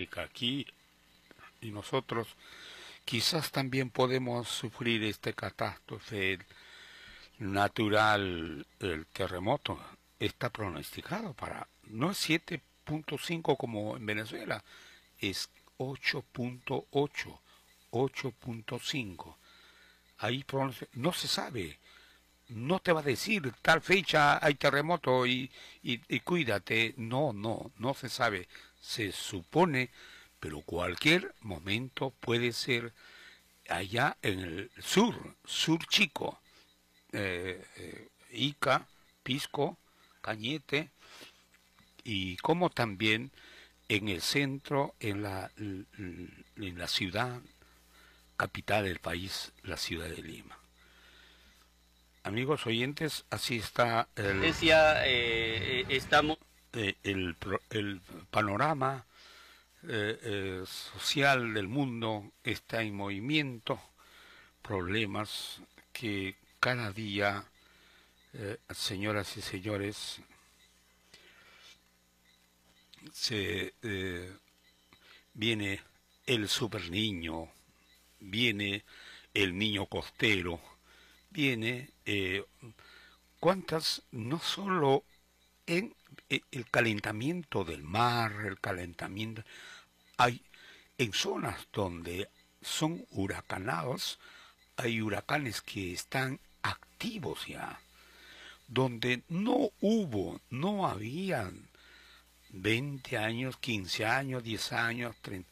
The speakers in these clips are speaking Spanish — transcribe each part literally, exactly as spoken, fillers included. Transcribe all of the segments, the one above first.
Latinoamérica aquí y nosotros quizás también podemos sufrir este catástrofe natural, el terremoto. Está pronosticado para, no es siete punto cinco como en Venezuela, es ocho punto ocho, ocho punto cinco. Ahí no se sabe, no te va a decir tal fecha hay terremoto y, y, y cuídate. No, no, no se sabe. Se supone, pero cualquier momento puede ser allá en el sur, sur chico, eh, eh, Ica, Pisco, Cañete, y como también en el centro, en la, en la ciudad capital del país, la ciudad de Lima. Amigos oyentes, así está el, Decía, eh, estamos... eh, el, el panorama eh, eh, social del mundo. Está en movimiento, problemas que cada día, eh, señoras y señores, se eh, viene el super niño, viene el niño costero, viene eh, cuántas, no solo en eh, el calentamiento del mar, el calentamiento, hay en zonas donde son huracanados, hay huracanes que están activos ya, donde no hubo, no habían veinte años, quince años, diez años, treinta,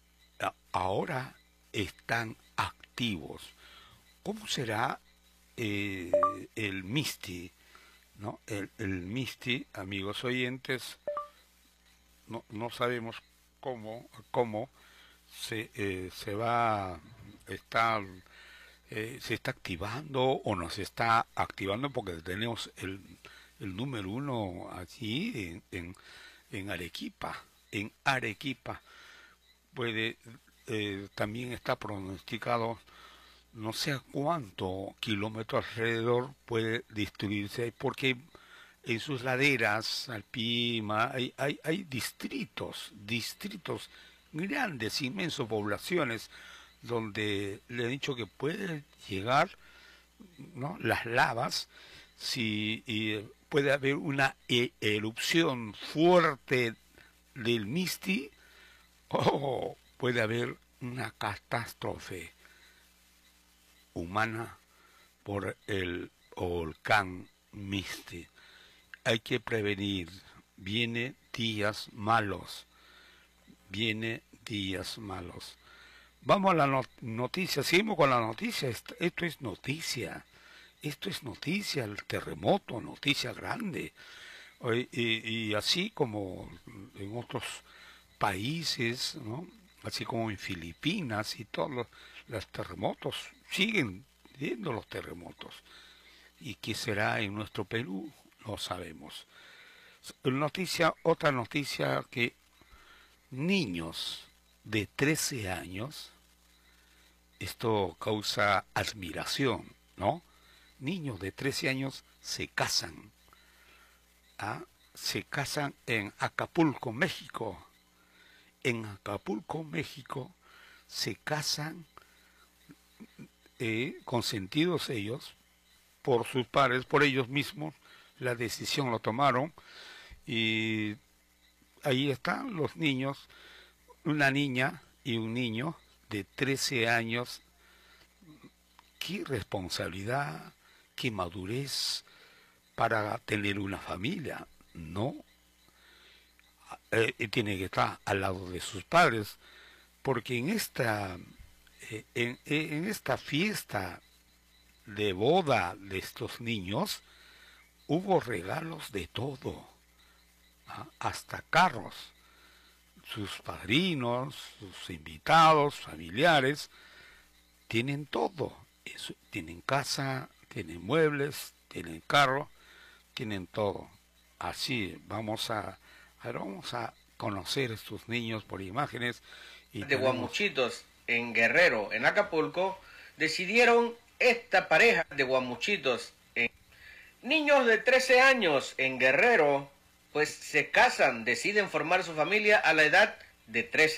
ahora están activos. ¿Cómo será eh, el Misty? ¿No? El, el Misty, amigos oyentes, no, no sabemos cómo, cómo se, eh, se va, está, eh, se está activando o no se está activando, porque tenemos el, el número uno allí en, en, en Arequipa, en Arequipa. Puede, eh, también está pronosticado no sé a cuánto kilómetros alrededor puede destruirse, porque en sus laderas, Alpima, hay, hay, hay distritos, distritos grandes, inmensos, poblaciones, donde le han dicho que puede llegar, ¿no?, las lavas, si y puede haber una e erupción fuerte del Misti, o puede haber una catástrofe humana por el volcán Misti. Hay que prevenir, viene días malos, viene días malos. Vamos a la not noticia, seguimos con la noticia, esto, esto es noticia, esto es noticia, el terremoto, noticia grande, y, y así como en otros países, ¿no?, así como en Filipinas y todos los, los terremotos, siguen viendo los terremotos. ¿Y qué será en nuestro Perú? No sabemos. Noticia, otra noticia, que niños de trece años, esto causa admiración, ¿no? Niños de trece años se casan, ¿ah? Se casan en Acapulco, México. En Acapulco, México, se casan eh, consentidos ellos por sus padres, por ellos mismos. La decisión lo tomaron y ahí están los niños, una niña y un niño de trece años. Qué responsabilidad, qué madurez para tener una familia, ¿no? Eh, tiene que estar al lado de sus padres, porque en esta, eh, en, en esta fiesta de boda de estos niños hubo regalos de todo, ¿ah?, hasta carros. Sus padrinos, sus invitados, familiares, tienen todo. Eso, tienen casa, tienen muebles, tienen carro, tienen todo. Así vamos a, ahora vamos a conocer a estos niños por imágenes. Y de tenemos... Guamuchitos en Guerrero, en Acapulco, decidieron esta pareja de guamuchitos, en... niños de trece años en Guerrero, pues se casan, deciden formar su familia a la edad de trece